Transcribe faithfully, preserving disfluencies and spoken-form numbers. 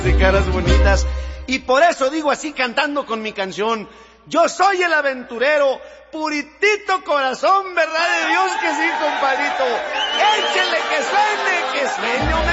De caras bonitas. Y por eso digo así cantando con mi canción: yo soy el aventurero, puritito corazón, verdad de Dios que sí, compadrito. Échele que suene, que suene,